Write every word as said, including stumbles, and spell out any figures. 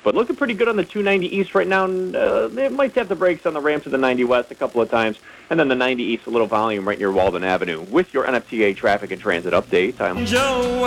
but looking pretty good on the two ninety East right now. Uh, it might tap the brakes on the ramp to the ninety West a couple of times, and then the ninety East, a little volume right near Walden Avenue. With your N F T A traffic and transit update, I'm Joe.